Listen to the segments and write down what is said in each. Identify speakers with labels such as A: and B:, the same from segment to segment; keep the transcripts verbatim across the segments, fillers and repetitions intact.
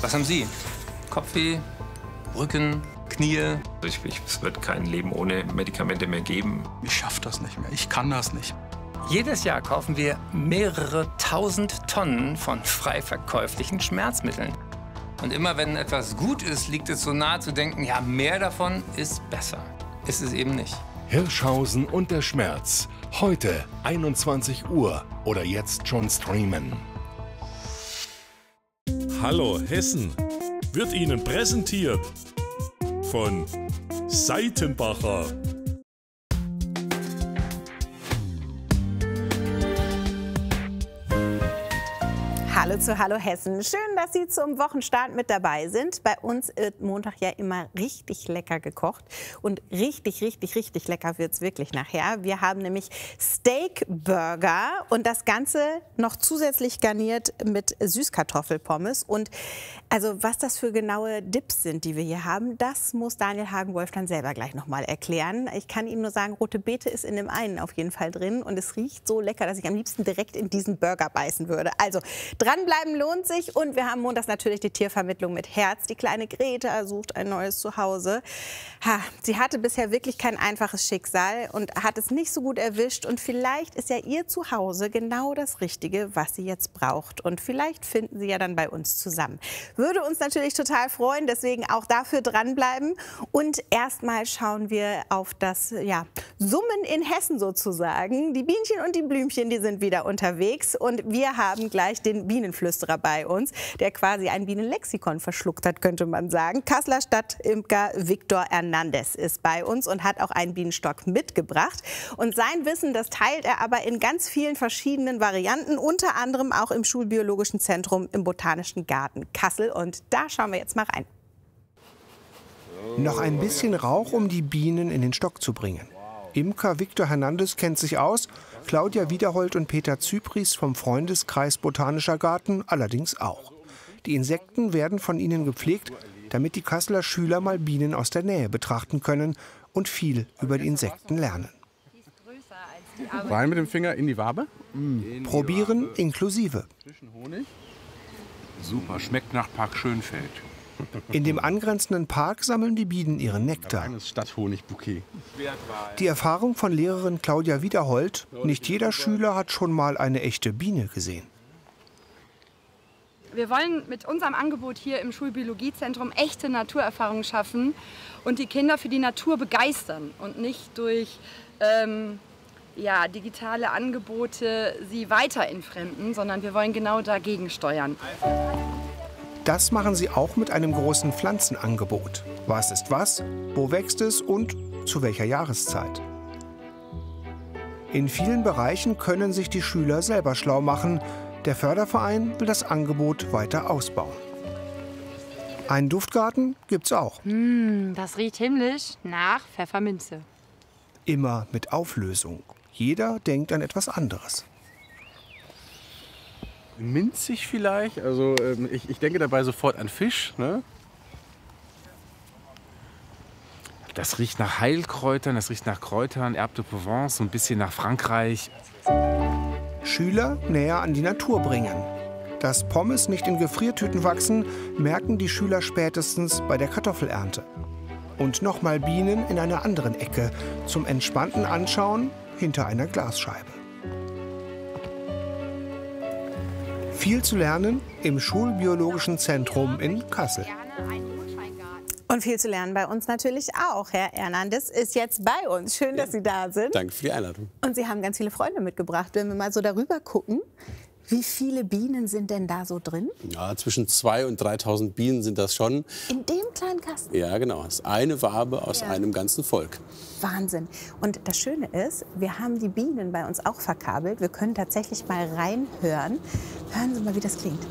A: Was haben Sie? Kopfweh, Rücken, Knie?
B: Ich, ich, es wird kein Leben ohne Medikamente mehr geben.
C: Ich schaffe das nicht mehr. Ich kann das nicht.
A: Jedes Jahr kaufen wir mehrere tausend Tonnen von frei verkäuflichen Schmerzmitteln. Und immer wenn etwas gut ist, liegt es so nahe zu denken, ja, mehr davon ist besser. Ist es eben nicht.
D: Hirschhausen und der Schmerz. Heute einundzwanzig Uhr oder jetzt schon streamen.
E: Hallo Hessen wird Ihnen präsentiert von Seitenbacher.
F: Hallo zu Hallo Hessen. Schön, dass Sie zum Wochenstart mit dabei sind. Bei uns wird Montag ja immer richtig lecker gekocht. Und richtig, richtig, richtig lecker wird es wirklich nachher. Wir haben nämlich Steakburger und das Ganze noch zusätzlich garniert mit Süßkartoffelpommes. Und also was das für genaue Dips sind, die wir hier haben, das muss Daniel Hagenwolf dann selber gleich noch mal erklären. Ich kann ihm nur sagen, rote Beete ist in dem einen auf jeden Fall drin. Und es riecht so lecker, dass ich am liebsten direkt in diesen Burger beißen würde. Also dranbleiben lohnt sich und wir haben montags natürlich die Tiervermittlung mit Herz. Die kleine Greta sucht ein neues Zuhause. Ha, sie hatte bisher wirklich kein einfaches Schicksal und hat es nicht so gut erwischt. Und vielleicht ist ja ihr Zuhause genau das Richtige, was sie jetzt braucht. Und vielleicht finden sie ja dann bei uns zusammen. Würde uns natürlich total freuen, deswegen auch dafür dranbleiben. Und erstmal schauen wir auf das ja, Summen in Hessen sozusagen. Die Bienchen und die Blümchen, die sind wieder unterwegs. Und wir haben gleich den Bienenflüsterer bei uns, der quasi ein Bienenlexikon verschluckt hat, könnte man sagen. Kasseler Stadtimker Victor Hernandez ist bei uns und hat auch einen Bienenstock mitgebracht. Und sein Wissen, das teilt er aber in ganz vielen verschiedenen Varianten, unter anderem auch im Schulbiologischen Zentrum im Botanischen Garten Kassel. Und da schauen wir jetzt mal rein.
G: Noch ein bisschen Rauch, um die Bienen in den Stock zu bringen. Imker Victor Hernandez kennt sich aus, Claudia Wiederhold und Peter Zypries vom Freundeskreis Botanischer Garten allerdings auch. Die Insekten werden von ihnen gepflegt, damit die Kasseler Schüler mal Bienen aus der Nähe betrachten können und viel über die Insekten lernen.
H: Rein mit dem Finger in die Wabe.
G: Mm. Probieren inklusive.
H: Super, schmeckt nach Park Schönfeld.
G: In dem angrenzenden Park sammeln die Bienen ihren Nektar.
H: Ein Stadthonigbouquet.
G: Die Erfahrung von Lehrerin Claudia Wiederhold: Nicht jeder Schüler hat schon mal eine echte Biene gesehen.
I: Wir wollen mit unserem Angebot hier im Schulbiologiezentrum echte Naturerfahrungen schaffen und die Kinder für die Natur begeistern und nicht durch ähm, ja, digitale Angebote sie weiter entfremden, sondern wir wollen genau dagegen steuern.
G: Das machen sie auch mit einem großen Pflanzenangebot. Was ist was, wo wächst es und zu welcher Jahreszeit? In vielen Bereichen können sich die Schüler selber schlau machen. Der Förderverein will das Angebot weiter ausbauen. Einen Duftgarten gibt's auch.
I: Mm, das riecht himmlisch nach Pfefferminze.
G: Immer mit Auflösung. Jeder denkt an etwas anderes.
H: Minzig vielleicht, also ähm, ich, ich denke dabei sofort an Fisch. Ne? Das riecht nach Heilkräutern, das riecht nach Kräutern, Herbe de Provence, so ein bisschen nach Frankreich.
G: Schüler näher an die Natur bringen. Dass Pommes nicht in Gefriertüten wachsen, merken die Schüler spätestens bei der Kartoffelernte. Und nochmal Bienen in einer anderen Ecke, zum entspannten Anschauen hinter einer Glasscheibe. Viel zu lernen im Schulbiologischen Zentrum in Kassel.
F: Und viel zu lernen bei uns natürlich auch. Herr Hernandez ist jetzt bei uns. Schön, dass Sie da sind.
J: Danke für die Einladung.
F: Und Sie haben ganz viele Freunde mitgebracht. Wenn wir mal so darüber gucken, wie viele Bienen sind denn da so drin?
J: Ja, zwischen zweitausend und dreitausend Bienen sind das schon.
F: In dem kleinen Kasten?
J: Ja, genau. Das ist eine Wabe aus
F: ja.
J: einem ganzen Volk.
F: Wahnsinn. Und das Schöne ist, wir haben die Bienen bei uns auch verkabelt. Wir können tatsächlich mal reinhören. Hören Sie mal, wie das klingt.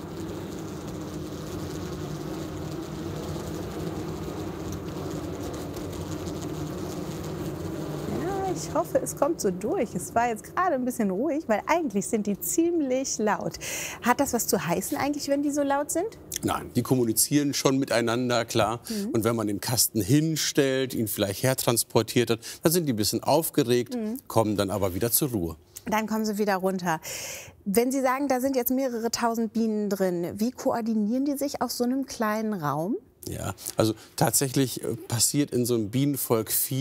F: Ich hoffe, es kommt so durch. Es war jetzt gerade ein bisschen ruhig, weil eigentlich sind die ziemlich laut. Hat das was zu heißen eigentlich, wenn die so laut sind?
J: Nein, die kommunizieren schon miteinander, klar. Mhm. Und wenn man den Kasten hinstellt, ihn vielleicht hertransportiert hat, dann sind die ein bisschen aufgeregt, mhm. kommen dann aber wieder zur Ruhe.
F: Dann kommen sie wieder runter. Wenn Sie sagen, da sind jetzt mehrere tausend Bienen drin, wie koordinieren die sich auf so einem kleinen Raum?
J: Ja, also tatsächlich passiert in so einem Bienenvolk viel.